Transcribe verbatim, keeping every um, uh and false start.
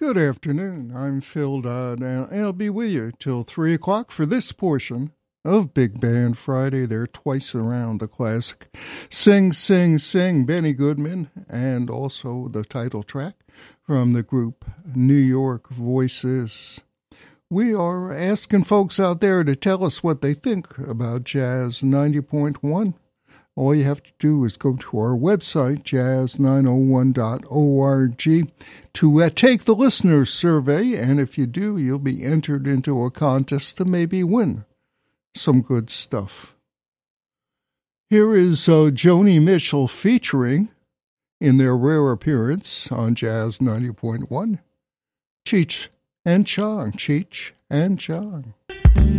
Good afternoon. I'm Phil Dodd, and I'll be with you till three o'clock for this portion of Big Band Friday. They're twice around the classic Sing, Sing, Sing, Benny Goodman, and also the title track from the group New York Voices. We are asking folks out there to tell us what they think about Jazz ninety point one. All you have to do is go to our website, jazz nine oh one dot org, to uh, take the listener survey, and if you do, you'll be entered into a contest to maybe win some good stuff. Here is uh, Joni Mitchell featuring, in their rare appearance on Jazz ninety point one, Cheech and Chong, Cheech and Chong.